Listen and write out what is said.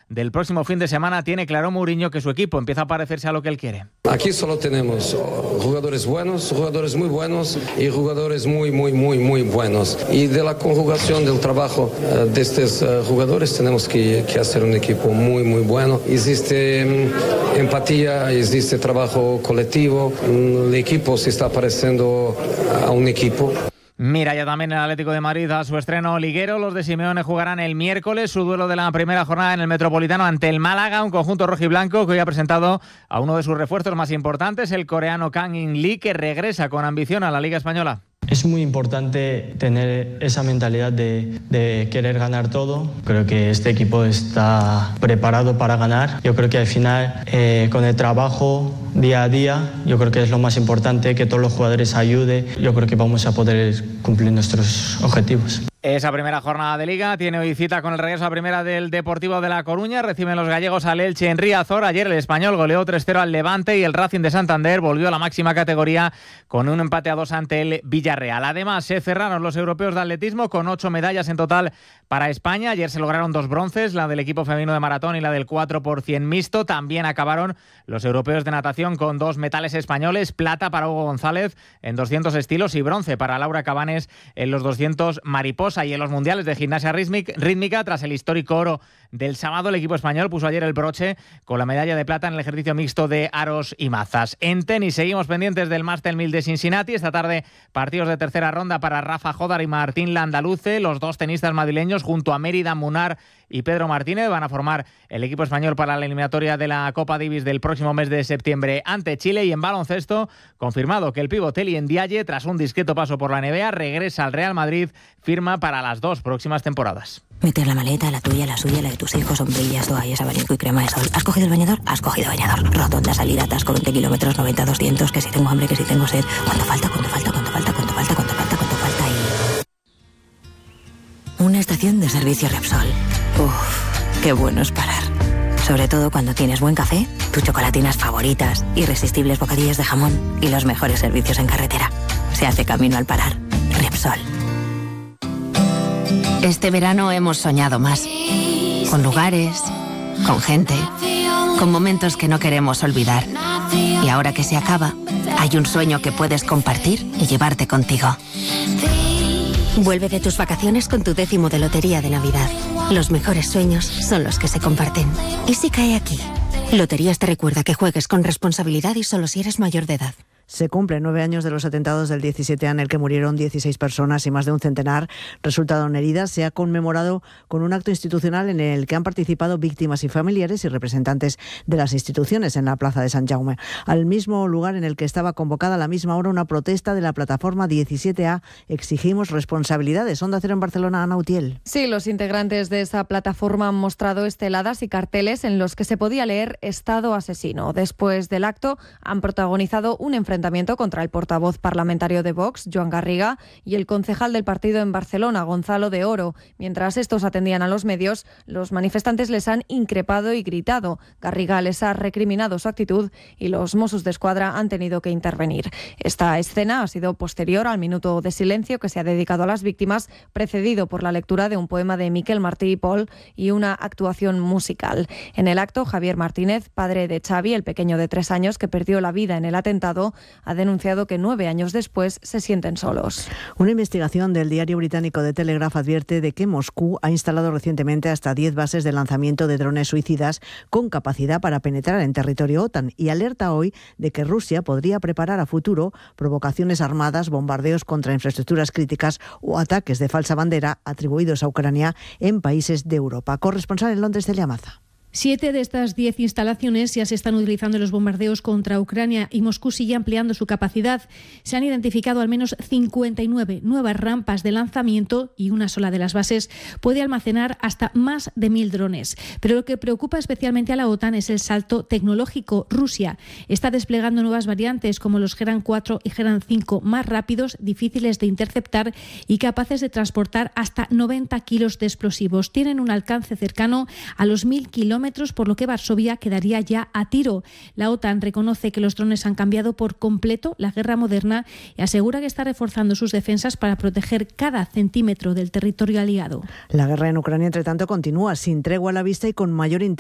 del próximo fin de semana, tiene claro Mourinho que su equipo empieza a parecerse a lo que él quiere. Aquí solo tenemos jugadores buenos, jugadores muy buenos y jugadores muy buenos. Y de la conjugación del trabajo de estos jugadores tenemos que hacer un equipo muy bueno. Existe empatía, existe trabajo colectivo. El equipo se está pareciendo a un equipo. Mira ya también el Atlético de Madrid a su estreno liguero. Los de Simeone jugarán el miércoles su duelo de la primera jornada en el Metropolitano ante el Málaga, un conjunto rojiblanco que hoy ha presentado a uno de sus refuerzos más importantes, el coreano Kang In-lee, que regresa con ambición a la Liga Española. Es muy importante tener esa mentalidad de querer ganar todo. Creo que este equipo está preparado para ganar. Yo creo que al final, con el trabajo día a día, yo creo que es lo más importante, que todos los jugadores ayuden. Yo creo que vamos a poder cumplir nuestros objetivos. Esa primera jornada de Liga tiene hoy cita con el regreso a primera del Deportivo de La Coruña. Reciben los gallegos al Elche en Riazor. Ayer el Español goleó 3-0 al Levante y el Racing de Santander volvió a la máxima categoría con un empate a 2 ante el Villarreal. Además, se cerraron los europeos de atletismo con 8 medallas en total para España. Ayer se lograron 2 bronces, la del equipo femenino de maratón y la del 4x100 mixto. También acabaron los europeos de natación con 2 metales españoles, plata para Hugo González en 200 estilos y bronce para Laura Cabanes en los 200 mariposa. Y en los mundiales de gimnasia rítmica, tras el histórico oro del sábado, el equipo español puso ayer el broche con la medalla de plata en el ejercicio mixto de aros y mazas. En tenis seguimos pendientes del Masters 1000 de Cincinnati. Esta tarde partidos de tercera ronda para Rafa Jodar y Martín Landaluce. Los 2 tenistas madrileños junto a Mérida Munar y Pedro Martínez van a formar el equipo español para la eliminatoria de la Copa Davis del próximo mes de septiembre ante Chile. Y en baloncesto, confirmado que el pívot Eli Ndiaye, tras un discreto paso por la NBA, regresa al Real Madrid, firma para las 2 próximas temporadas. Meter la maleta, la tuya, la suya, la de tus hijos, sombrillas, toallas, abanico y crema de sol. ¿Has cogido el bañador? Has cogido bañador. Rotonda, salida, atasco, 20 kilómetros, 90, 200, que si tengo hambre, que si tengo sed. ¿Cuánto falta y... Una estación de servicio Repsol. Uff, qué bueno es parar. Sobre todo cuando tienes buen café, tus chocolatinas favoritas, irresistibles bocadillos de jamón y los mejores servicios en carretera. Se hace camino al parar. Repsol. Este verano hemos soñado más. Con lugares, con gente, con momentos que no queremos olvidar. Y ahora que se acaba, hay un sueño que puedes compartir y llevarte contigo. Vuelve de tus vacaciones con tu 10º de Lotería de Navidad. Los mejores sueños son los que se comparten. ¿Y si cae aquí? Loterías te recuerda que juegues con responsabilidad y solo si eres mayor de edad. Se cumplen 9 años de los atentados del 17 en el que murieron 16 personas y más de un centenar resultaron heridas. Se ha conmemorado con un acto institucional en el que han participado víctimas y familiares y representantes de las instituciones en la plaza de Sant Jaume. Al mismo lugar en el que estaba convocada a la misma hora una protesta de la plataforma 17A. Exigimos responsabilidades. Onda Cero en Barcelona, Ana Utiel. Sí, los integrantes de esa plataforma han mostrado esteladas y carteles en los que se podía leer Estado asesino. Después del acto han protagonizado un enfrentamiento contra el portavoz parlamentario de Vox, Joan Garriga, y el concejal del partido en Barcelona, Gonzalo de Oro. Mientras estos atendían a los medios, los manifestantes les han increpado y gritado. Garriga les ha recriminado su actitud y los Mossos d'Esquadra han tenido que intervenir. Esta escena ha sido posterior al minuto de silencio que se ha dedicado a las víctimas, precedido por la lectura de un poema de Miquel Martí i Pol y una actuación musical. En el acto, Javier Martínez, padre de Xavi, el pequeño de 3 años que perdió la vida en el atentado, ha denunciado que 9 años después se sienten solos. Una investigación del diario británico The Telegraph advierte de que Moscú ha instalado recientemente hasta 10 bases de lanzamiento de drones suicidas con capacidad para penetrar en territorio OTAN y alerta hoy de que Rusia podría preparar a futuro provocaciones armadas, bombardeos contra infraestructuras críticas o ataques de falsa bandera atribuidos a Ucrania en países de Europa. Corresponsal en Londres, Celia Maza. 7 de estas 10 instalaciones ya se están utilizando en los bombardeos contra Ucrania y Moscú sigue ampliando su capacidad. Se han identificado al menos 59 nuevas rampas de lanzamiento y una sola de las bases puede almacenar hasta más de 1.000 drones. Pero lo que preocupa especialmente a la OTAN es el salto tecnológico. Rusia está desplegando nuevas variantes como los Geran 4 y Geran 5 más rápidos, difíciles de interceptar y capaces de transportar hasta 90 kilos de explosivos. Tienen un alcance cercano a los 1.000 kilómetros, por lo que Varsovia quedaría ya a tiro. La OTAN reconoce que los drones han cambiado por completo la guerra moderna y asegura que está reforzando sus defensas para proteger cada centímetro del territorio aliado. La guerra en Ucrania, entre tanto, continúa sin tregua a la vista y con mayor intensidad.